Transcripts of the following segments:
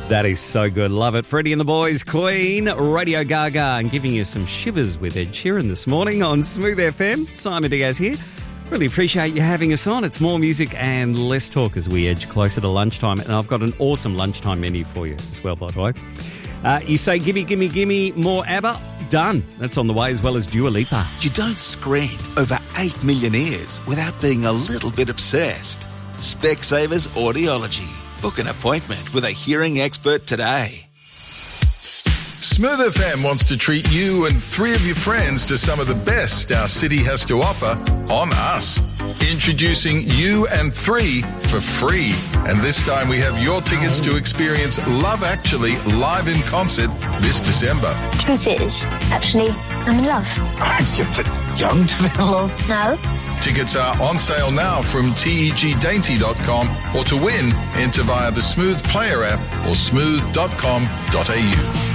That is so good. Love it. Freddie and the Boys, Queen, Radio Gaga, and giving you some shivers with Ed Sheeran this morning on Smooth FM. Simon Diaz here. Really appreciate you having us on. It's more music and less talk as we edge closer to lunchtime. And I've got an awesome lunchtime menu for you as well, by the way. You say, gimme more ABBA? Done. That's on the way, as well as Dua Lipa. You don't screen over 8 million ears without being a little bit obsessed. Specsavers Audiology. Book an appointment with a hearing expert today. Smooth FM wants to treat you and 3 of your friends to some of the best our city has to offer on us. Introducing You and 3 for free. And this time we have your tickets to experience Love Actually live in concert this December. Truth is, actually, I'm in love. You're a bit young to be in love. No. Tickets are on sale now from tegdainty.com, or to win, enter via the Smooth Player app or smooth.com.au.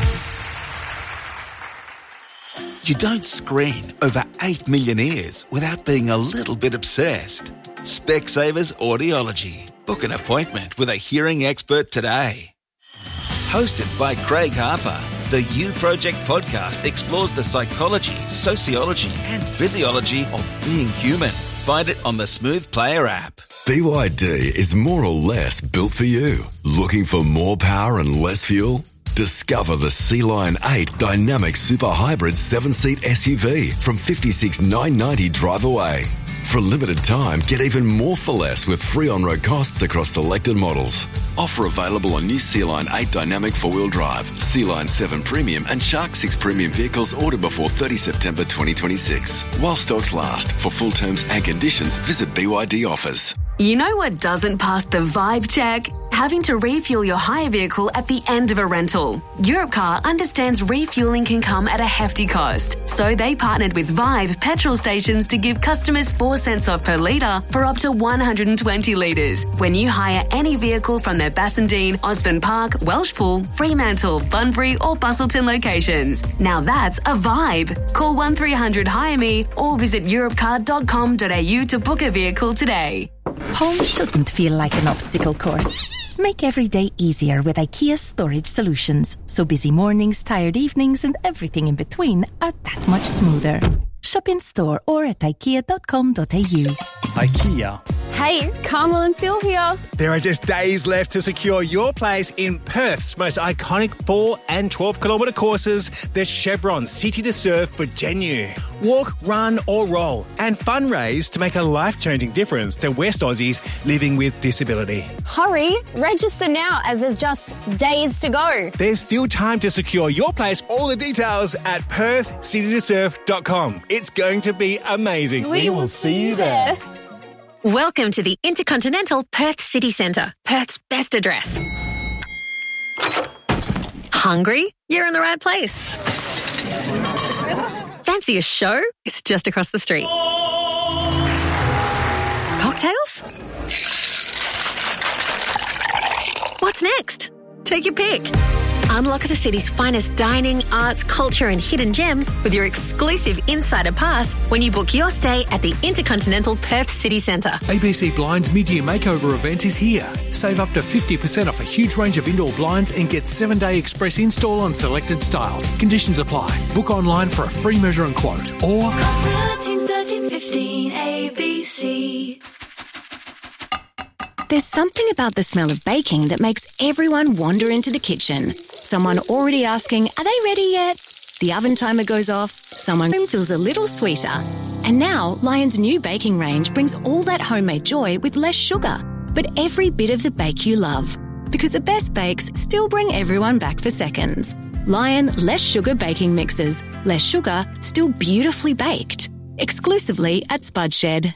You don't screen over 8 million ears without being a little bit obsessed. Specsavers Audiology. Book an appointment with a hearing expert today. Hosted by Craig Harper, the You Project podcast explores the psychology, sociology and physiology of being human. Find it on the Smooth Player app. BYD is more or less built for you. Looking for more power and less fuel? Discover the Sea Lion 8 Dynamic Super Hybrid 7-seat SUV from $56,990 drive away. For a limited time, get even more for less with free on-road costs across selected models. Offer available on new Sea Lion 8 Dynamic 4-wheel drive, Sea Lion 7 Premium and Shark 6 Premium vehicles ordered before 30 September 2026. While stocks last. For full terms and conditions, visit BYD offers. You know what doesn't pass the vibe check? Having to refuel your hire vehicle at the end of a rental. Europcar understands refueling can come at a hefty cost, so they partnered with Vibe petrol stations to give customers 4 cents off per litre for up to 120 litres when you hire any vehicle from their Bassendean, Osborne Park, Welshpool, Fremantle, Bunbury or Bustleton locations. Now that's a vibe. Call 1300 Hire Me or visit europcar.com.au to book a vehicle today. Home shouldn't feel like an obstacle course. Make every day easier with IKEA Storage Solutions, so busy mornings, tired evenings and everything in between are that much smoother. Shop in store or at ikea.com.au. IKEA. Hey, Carmel and Phil here. There are just days left to secure your place in Perth's most iconic 4 and 12 kilometre courses, the Chevron City to Surf Virginia. Walk, run or roll and fundraise to make a life-changing difference to West Aussies living with disability. Hurry, register now as there's just days to go. There's still time to secure your place. All the details at perthcitytosurf.com. It's going to be amazing. We will see you there. Welcome to the Intercontinental Perth City Centre, Perth's best address. Hungry? You're in the right place. Fancy a show? It's just across the street. Cocktails? What's next? Take your pick. Unlock the city's finest dining, arts, culture and hidden gems with your exclusive Insider Pass when you book your stay at the Intercontinental Perth City Centre. ABC Blinds mid-year makeover event is here. Save up to 50% off a huge range of indoor blinds and get 7-day express install on selected styles. Conditions apply. Book online for a free measure and quote or... Call 13 15 ABC. There's something about the smell of baking that makes everyone wander into the kitchen. Someone already asking, are they ready yet? The oven timer goes off, someone feels a little sweeter. And now, Lion's new baking range brings all that homemade joy with less sugar, but every bit of the bake you love. Because the best bakes still bring everyone back for seconds. Lion Less Sugar Baking Mixes. Less sugar, still beautifully baked. Exclusively at Spud Shed.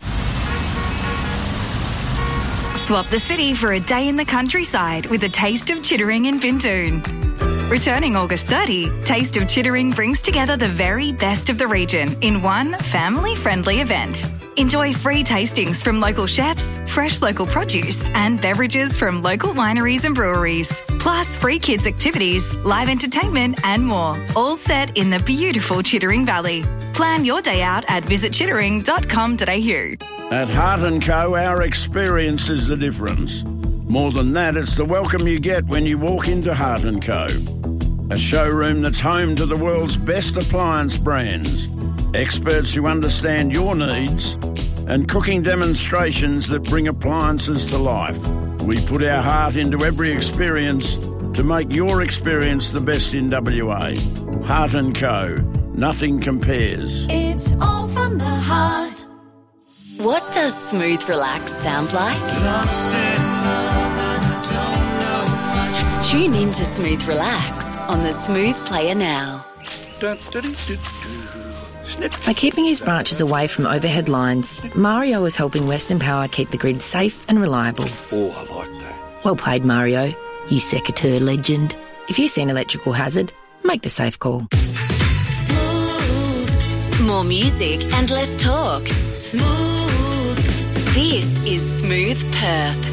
Swap the city for a day in the countryside with a taste of Chittering in Bintoon. Returning August 30, Taste of Chittering brings together the very best of the region in one family-friendly event. Enjoy free tastings from local chefs, fresh local produce and beverages from local wineries and breweries. Plus free kids activities, live entertainment and more. All set in the beautiful Chittering Valley. Plan your day out at visitchittering.com.au. At Hart & Co, our experience is the difference. More than that, it's the welcome you get when you walk into Heart & Co. A showroom that's home to the world's best appliance brands, experts who understand your needs, and cooking demonstrations that bring appliances to life. We put our heart into every experience to make your experience the best in WA. Heart & Co. Nothing compares. It's all from the heart. What does smooth relax sound like? Lost in love and I don't know much. Tune in to Smooth Relax on the Smooth Player now. By keeping his branches away from overhead lines, Mario is helping Western Power keep the grid safe and reliable. Oh, I like that. Well played, Mario, you secateurs legend. If you see an electrical hazard, make the safe call. Smooth. More music and less talk. Smooth. This is Smooth Perth.